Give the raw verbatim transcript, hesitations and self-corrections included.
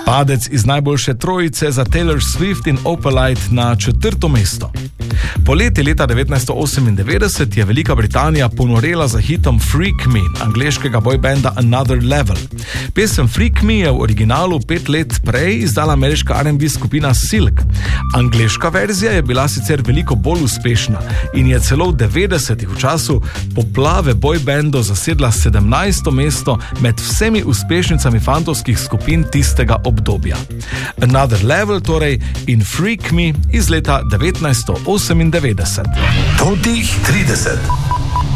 Padec iz najboljše trojice za Taylor Swift in Opalite na četrto mesto. Poleti leta devetnajststo osemindevetdeset je Velika Britanija ponorela za hitom Freak Me, angleškega boybanda Another Level. Pesem Freak Me je v originalu pet let prej izdala ameriška R and B skupina Silk. Angleška verzija je bila sicer veliko bolj uspešna in je celo v devetdesetih v času poplave boybandov zasedla sedemnajsto mesto med vsemi uspešnicami fantovskih skupin tistega obdobja. Another Level torej in Freak Me iz leta devetnajststo osemindevetdeset. Totih trideset.